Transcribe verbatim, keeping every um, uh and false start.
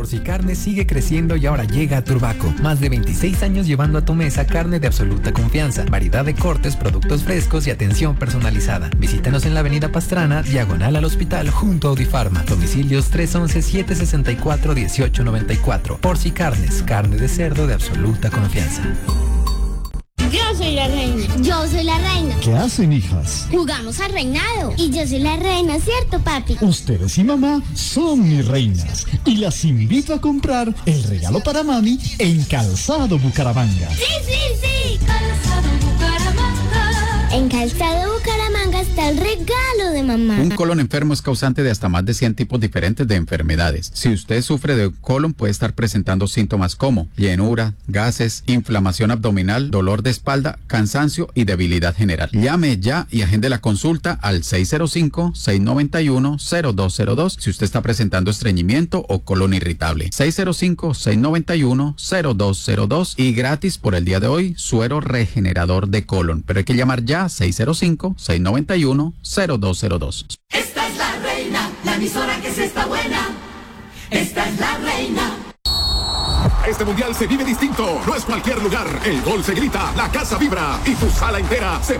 Porcicarnes sigue creciendo y ahora llega a Turbaco. Más de veintiséis años llevando a tu mesa carne de absoluta confianza, variedad de cortes, productos frescos y atención personalizada. Visítanos en la avenida Pastrana, diagonal al hospital, junto a Audifarma. Domicilios tres once, siete sesenta y cuatro, dieciocho noventa y cuatro. Porcicarnes, carne de cerdo de absoluta confianza. Yo soy la reina. Yo soy la reina. ¿Qué hacen, hijas? Jugamos al reinado. Y yo soy la reina, ¿cierto, papi? Ustedes y mamá son mis reinas. Y las invito a comprar el regalo para mami en Calzado Bucaramanga. ¡Sí, sí, sí! Calzado Bucaramanga. En Calzado Bucaramanga está el regalo de mamá. Un colon enfermo es causante de hasta más de cien tipos diferentes de enfermedades. Si usted sufre de colon, puede estar presentando síntomas como llenura, gases, inflamación abdominal, dolor de espalda, cansancio y debilidad general. Llame ya y agende la consulta al seis cero cinco, seis nueve uno, cero dos cero dos si usted está presentando estreñimiento o colon irritable. seis cero cinco, seis nueve uno, cero dos cero dos y gratis por el día de hoy, suero regenerador de colon. Pero hay que llamar ya seis cero cinco, seis nueve uno, cero dos cero dos. Esta es la reina, la emisora que se está buena. Esta es la reina. Este mundial se vive distinto, no es cualquier lugar. El gol se grita, la casa vibra y tu sala entera se